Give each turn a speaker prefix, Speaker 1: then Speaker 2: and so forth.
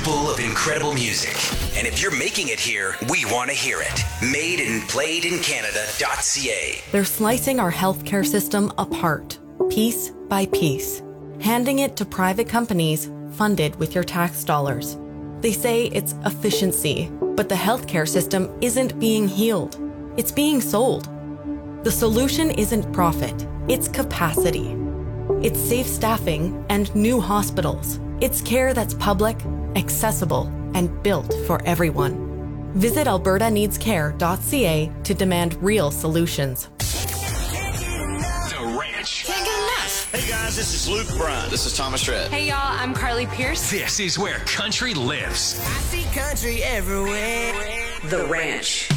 Speaker 1: full of incredible music. And if you're making it here, we want to hear it. MadeandPlayedInCanada.ca.
Speaker 2: They're slicing our healthcare system apart, piece by piece, handing it to private companies funded with your tax dollars. They say it's efficiency, but the healthcare system isn't being healed. It's being sold. The solution isn't profit, it's capacity. It's safe staffing and new hospitals. It's care that's public, accessible, and built for everyone. Visit albertaneedscare.ca to demand real solutions.
Speaker 1: The Ranch.
Speaker 3: Can't get enough.
Speaker 4: Hey guys, this is Luke Bryan.
Speaker 5: This is Thomas Shred.
Speaker 3: Hey y'all, I'm Carly Pierce.
Speaker 1: This is where country lives.
Speaker 6: I see country everywhere.
Speaker 7: The Ranch.